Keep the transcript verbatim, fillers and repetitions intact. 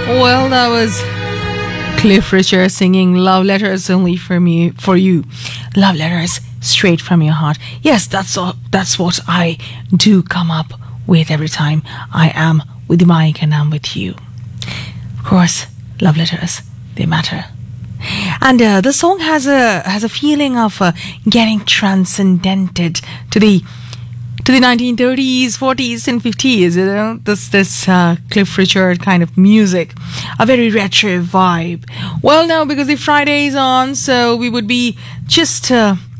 Well, that was Cliff Richard singing Love Letters Only for Me, for You. Love letters straight from your heart. Yes, that's all, that's what I do come up with every time I am with the mic and I'm with you. Of course, love letters, they matter. And uh, the song has a has a feeling of uh, getting transcendented to the to the nineteen thirties, forties, and fifties. You know, this this uh, Cliff Richard kind of music, a very retro vibe. Well, now because the Friday is on, so we would be just uh,